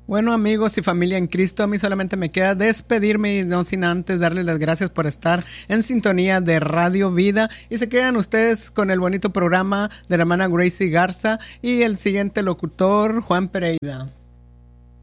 Bueno, amigos y familia en Cristo, a mí solamente me queda despedirme y no sin antes darles las gracias por estar en sintonía de Radio Vida y se quedan ustedes con el bonito programa de la hermana Gracie Garza y el siguiente locutor, Juan Pereira.